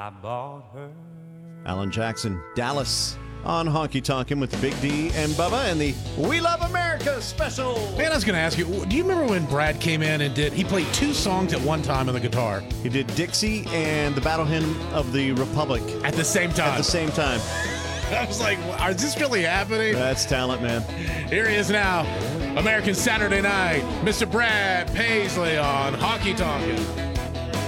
I bought her. Alan Jackson, Dallas on Honky Tonkin' with Big D and Bubba and the We Love America special. Man, I was going to ask you, do you remember when Brad came in and he played 2 songs at one time on the guitar? He did Dixie and the Battle Hymn of the Republic. At the same time. At the same time. I was like, is this really happening? That's talent, man. Here he is now, American Saturday Night, Mr. Brad Paisley on Honky Tonkin'.